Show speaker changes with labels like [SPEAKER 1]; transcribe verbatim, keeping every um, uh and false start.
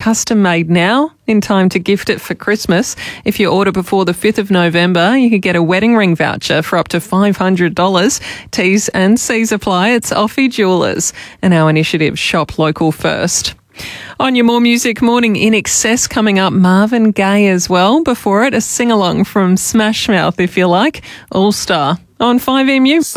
[SPEAKER 1] custom made now in time to gift it for Christmas. If you order before the fifth of November, you could get a wedding ring voucher for up to five hundred dollars. T's and C's apply. It's Offie Jewellers and our initiative Shop Local First. On your More Music Morning, In Excess coming up, Marvin Gaye as well. Before it, a sing-along from Smash Mouth, if you like, All Star on five M U.